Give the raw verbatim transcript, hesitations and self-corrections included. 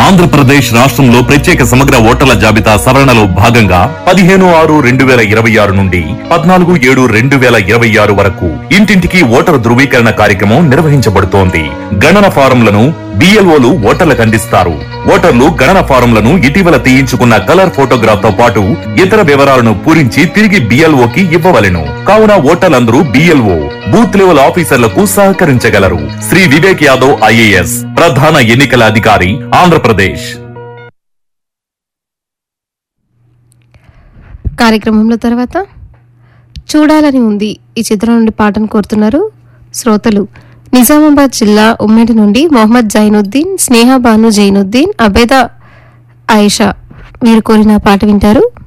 ఆంధ్రప్రదేశ్ రాష్ట్రంలో ప్రత్యేక సమగ్ర ఓటర్ల జాబితా సవరణలో భాగంగా పదిహేను ఆరు రెండు వేల ఇరవై ఆరు నుండి పద్నాలుగు ఏడు రెండు వేల ఇరవై ఆరు వరకు ఇంటింటికి ఓటరు ధృవీకరణ కార్యక్రమం నిర్వహించబడుతోంది. గణన ఫారంలను బిఎల్ఓలు ఓటర్లకు అందిస్తారు. ఓటర్లు గణన ఫారంలను ఇటీవల తీయించుకున్న కలర్ ఫోటోగ్రాఫ్ తో పాటు ఇతర వివరాలను పూరించి తిరిగి బిఎల్ఓకి ఇవ్వవలెను. కావున ఓటర్లందరూ బిఎల్ఓ బూత్ లెవెల్ ఆఫీసర్లకు సహకరించగలరు. శ్రీ వివేక్ యాదవ్ ఐఏఎస్ ప్రధాన ఎన్నికల అధికారి, ఆంధ్రప్రదేశ్. కార్యక్రమంలో తర్వాత చూడాలని ఉంది ఈ చిత్రం నుండి పాటను కోరుతున్నారు శ్రోతలు. నిజామాబాద్ జిల్లా ఉమ్మడి నుండి మొహమ్మద్ జైనుద్దీన్, స్నేహ బాను జైనుద్దీన్, అబేదా ఆయిషా వీరు కోరిన పాట వింటారు.